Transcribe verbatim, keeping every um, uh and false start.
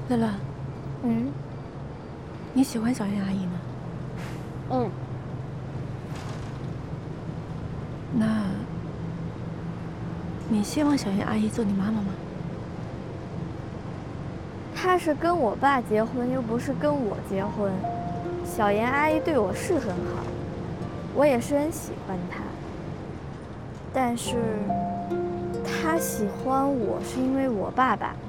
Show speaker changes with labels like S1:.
S1: 乐乐，
S2: 嗯
S1: 你喜欢小燕阿姨吗？
S2: 嗯，
S1: 那，你希望小燕阿姨做你妈妈吗？
S2: 她是跟我爸结婚，又不是跟我结婚。小妍阿姨对我是很好，我也是很喜欢她。但是，她喜欢我是因为我爸爸。